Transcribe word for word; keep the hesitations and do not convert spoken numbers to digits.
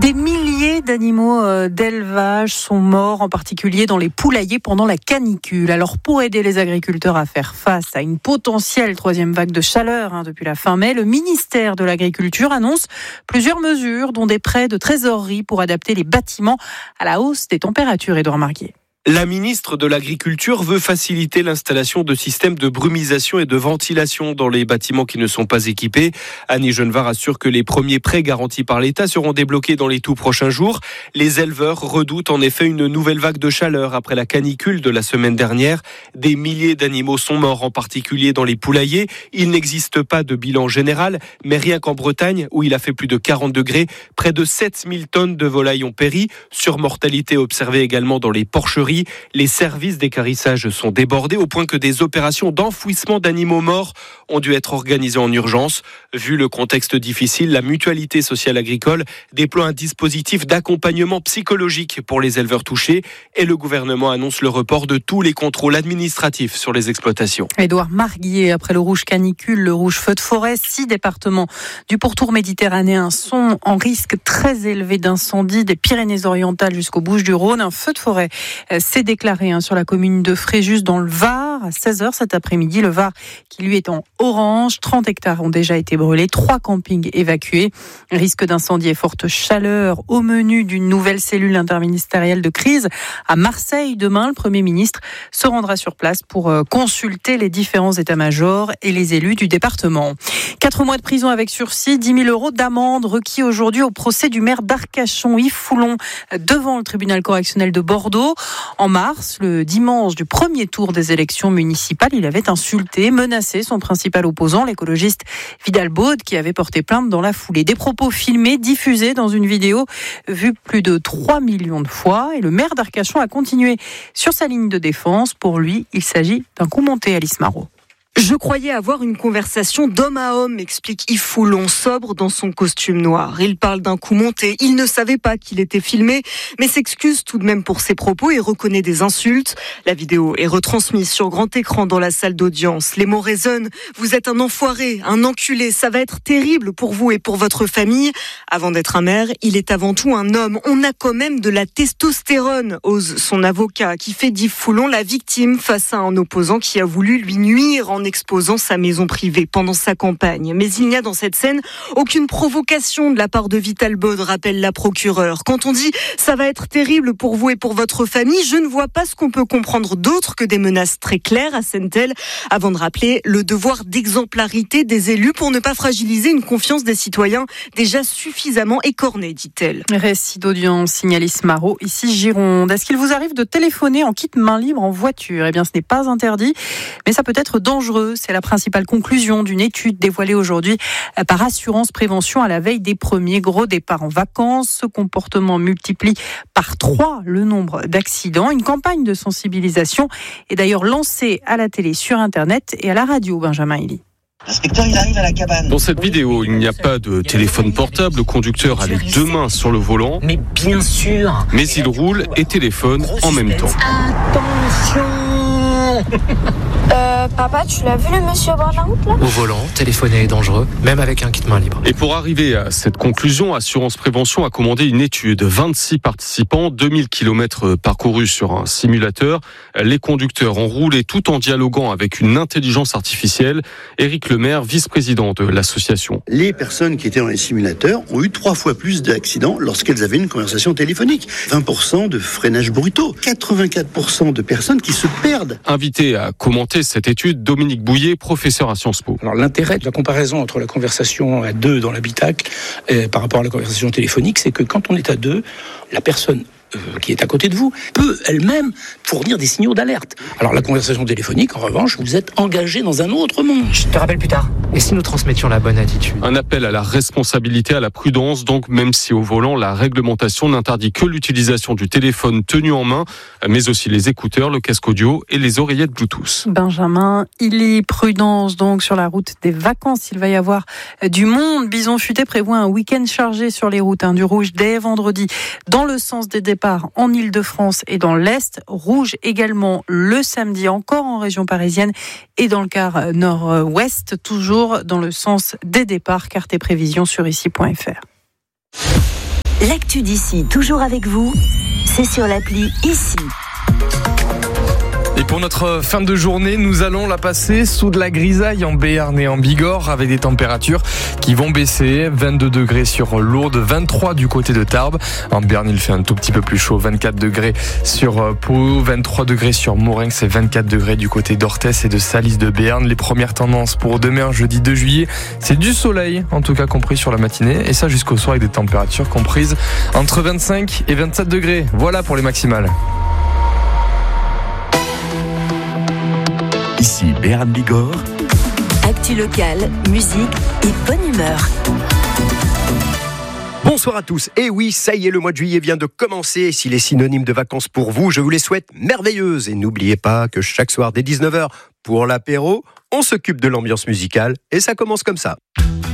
Des milliers d'animaux d'élevage sont morts, en particulier dans les poulaillers pendant la canicule. Alors pour aider les agriculteurs à faire face à une potentielle troisième vague de chaleur hein, depuis la fin mai, le ministère de l'Agriculture annonce plusieurs mesures, dont des prêts de trésorerie pour adapter les bâtiments à la hausse des températures. Édouard Marguier. La ministre de l'Agriculture veut faciliter l'installation de systèmes de brumisation et de ventilation dans les bâtiments qui ne sont pas équipés. Annie Genevard assure que les premiers prêts garantis par l'État seront débloqués dans les tout prochains jours. Les éleveurs redoutent en effet une nouvelle vague de chaleur après la canicule de la semaine dernière. Des milliers d'animaux sont morts, en particulier dans les poulaillers. Il n'existe pas de bilan général, mais rien qu'en Bretagne, où il a fait plus de quarante degrés, près de sept mille tonnes de volailles ont péri. Surmortalité observée également dans les porcheries. Les services d'équarrissage sont débordés au point que des opérations d'enfouissement d'animaux morts ont dû être organisées en urgence. Vu le contexte difficile, la Mutualité sociale agricole déploie un dispositif d'accompagnement psychologique pour les éleveurs touchés et le gouvernement annonce le report de tous les contrôles administratifs sur les exploitations. Édouard Marguier, après le rouge canicule, le rouge feu de forêt, six départements du pourtour méditerranéen sont en risque très élevé d'incendie, des Pyrénées-Orientales jusqu'aux Bouches-du-Rhône. Un feu de forêt s'est déclaré hein, sur la commune de Fréjus dans le Var à seize heures cet après-midi. Le Var qui lui est en orange. trente hectares ont déjà été brûlés, trois campings évacués. Risque d'incendie et forte chaleur au menu d'une nouvelle cellule interministérielle de crise à Marseille. Demain, le Premier ministre se rendra sur place pour consulter les différents états-majors et les élus du département. Quatre mois de prison avec sursis, dix mille euros d'amende requis aujourd'hui au procès du maire d'Arcachon, Yves Foulon, devant le tribunal correctionnel de Bordeaux. En mars, le dimanche du premier tour des élections municipales, il avait insulté, menacé son principal opposant, l'écologiste Vidal Baude, qui avait porté plainte dans la foulée. Des propos filmés, diffusés dans une vidéo vue plus de trois millions de fois. Et le maire d'Arcachon a continué sur sa ligne de défense. Pour lui, il s'agit d'un coup monté, Alice Marot. Je croyais avoir une conversation d'homme à homme, explique Yves Foulon, sobre dans son costume noir. Il parle d'un coup monté. Il ne savait pas qu'il était filmé, mais s'excuse tout de même pour ses propos et reconnaît des insultes. La vidéo est retransmise sur grand écran dans la salle d'audience. Les mots résonnent. Vous êtes un enfoiré, un enculé. Ça va être terrible pour vous et pour votre famille. Avant d'être un maire, il est avant tout un homme. On a quand même de la testostérone, ose son avocat, qui fait d'Yves Foulon la victime face à un opposant qui a voulu lui nuire en exposant sa maison privée pendant sa campagne. Mais il n'y a dans cette scène aucune provocation de la part de Vidal Baude, rappelle la procureure. Quand on dit « ça va être terrible pour vous et pour votre famille », je ne vois pas ce qu'on peut comprendre d'autre que des menaces très claires, assène-t-elle, avant de rappeler le devoir d'exemplarité des élus pour ne pas fragiliser une confiance des citoyens déjà suffisamment écornée, dit-elle. Récit d'audience, signalise Marot, ici Gironde. Est-ce qu'il vous arrive de téléphoner en kit main libre en voiture ? Eh bien, ce n'est pas interdit, mais ça peut être dangereux. C'est la principale conclusion d'une étude dévoilée aujourd'hui par Assurance Prévention à la veille des premiers gros départs en vacances. Ce comportement multiplie par trois le nombre d'accidents. Une campagne de sensibilisation est d'ailleurs lancée à la télé, sur Internet et à la radio, Benjamin Elie. L'inspecteur, il arrive à la cabane. Dans cette vidéo, il n'y a pas de téléphone portable. Le conducteur a les deux mains sur le volant. Mais bien sûr. Mais il roule et téléphone en même temps. Attention. Euh, papa, tu l'as vu le monsieur au bord de la route là ? Au volant, téléphoner est dangereux, même avec un kit main libre. Et pour arriver à cette conclusion, Assurance Prévention a commandé une étude. vingt-six participants, deux mille kilomètres parcourus sur un simulateur. Les conducteurs ont roulé tout en dialoguant avec une intelligence artificielle. Éric Lemaire, vice-président de l'association. Les personnes qui étaient dans les simulateurs ont eu trois fois plus d'accidents lorsqu'elles avaient une conversation téléphonique. vingt pour cent de freinages brutaux, quatre-vingt-quatre pour cent de personnes qui se perdent. Invité à commenter cette étude, Dominique Bouillet, professeur à Sciences Po. Alors l'intérêt de la comparaison entre la conversation à deux dans l'habitacle et par rapport à la conversation téléphonique, c'est que quand on est à deux, la personne euh, qui est à côté de vous peut elle-même fournir des signaux d'alerte. Alors la conversation téléphonique, en revanche, vous êtes engagé dans un autre monde. Je te rappelle plus tard. Et si nous transmettions la bonne attitude ? Un appel à la responsabilité, à la prudence, donc même si au volant, la réglementation n'interdit que l'utilisation du téléphone tenu en main, mais aussi les écouteurs, le casque audio et les oreillettes Bluetooth. Benjamin, il y prudence donc sur la route des vacances. Il va y avoir du monde. Bison Futé prévoit un week-end chargé sur les routes, hein, du rouge dès vendredi dans le sens des départs en Île-de-France et dans l'Est. Rouge également le samedi, encore en région parisienne et dans le quart nord-ouest, toujours dans le sens des départs. Carte et prévision sur ici point f r. L'actu d'ici, toujours avec vous, c'est sur l'appli Ici. Et pour notre fin de journée, nous allons la passer sous de la grisaille en Béarn et en Bigorre avec des températures qui vont baisser. vingt-deux degrés sur Lourdes, vingt-trois du côté de Tarbes. En Béarn, il fait un tout petit peu plus chaud, vingt-quatre degrés sur Pau, vingt-trois degrés sur Morinx et vingt-quatre degrés du côté d'Orthès et de Salis de Béarn. Les premières tendances pour demain, jeudi deux juillet, c'est du soleil, en tout cas compris sur la matinée. Et ça jusqu'au soir avec des températures comprises entre vingt-cinq et vingt-sept degrés. Voilà pour les maximales. Ici Béarn Bigorre. Actu locale, musique et bonne humeur. Bonsoir à tous. Et oui, ça y est, le mois de juillet vient de commencer. S'il est synonyme de vacances pour vous, je vous les souhaite merveilleuses. Et n'oubliez pas que chaque soir dès dix-neuf heures, pour l'apéro, on s'occupe de l'ambiance musicale. Et ça commence comme ça.